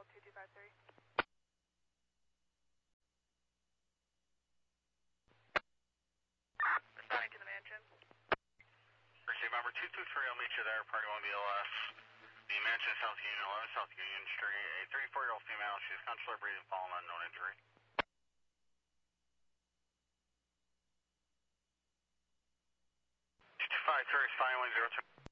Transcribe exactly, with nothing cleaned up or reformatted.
Hotel two two five three. Responding to the mansion. Receive number two two three, I'll meet you there, party one B L S. The mansion is South Union eleven, South Union Street. A thirty-four-year-old female, she is consular breathing, fallen, unknown injury. two two five three, Spine one zero two.